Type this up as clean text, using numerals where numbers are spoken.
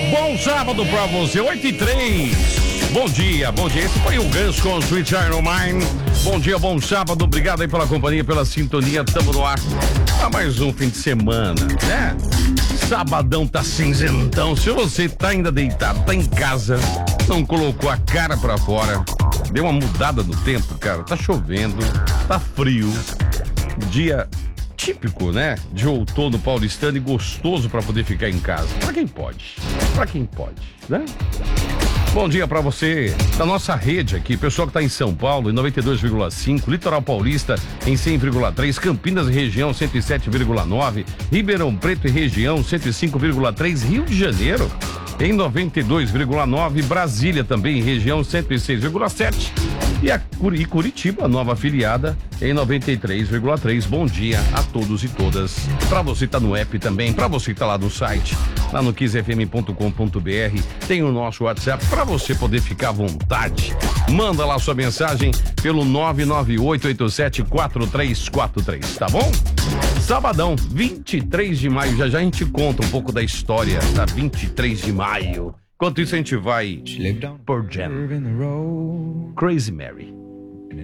Bom sábado pra você, 8h03. Bom dia, bom dia. Esse foi o Guns com Sweet Child O' Mine. Bom dia, bom sábado. Obrigado aí pela companhia, pela sintonia. Tamo no ar pra mais um fim de semana, né? Sabadão tá cinzentão. Se você tá ainda deitado, tá em casa, não colocou a cara pra fora, deu uma mudada no tempo, cara. Tá chovendo, tá frio. Dia típico, né? De outono paulistano e gostoso pra poder ficar em casa. Pra quem pode, né? Bom dia pra você da nossa rede aqui, pessoal que tá em São Paulo em 92,5, Litoral Paulista em 100,3, Campinas e região 107,9, Ribeirão Preto e região 105,3, Rio de Janeiro em 92,9, Brasília também em região 106,7 e Curitiba, nova afiliada em 93,3. Bom dia a todos e todas. Pra você tá no app também, pra você que tá lá no site, lá no kissfm.com.br, tem o nosso WhatsApp pra você poder ficar à vontade. Manda lá sua mensagem pelo 998874343, tá bom? Sabadão, 23 de maio, já a gente conta um pouco da história da 23 de maio. Enquanto isso a gente vai por Jam. Crazy Mary.